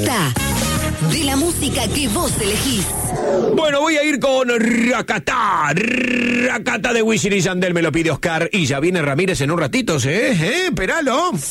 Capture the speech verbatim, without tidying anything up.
De la música que vos elegís. Bueno, voy a ir con Rakatá. Rakatá de Wisin y Yandel, me lo pide Oscar. Y ya viene Ramírez en un ratito, ¿eh? ¿Eh? Esperalo.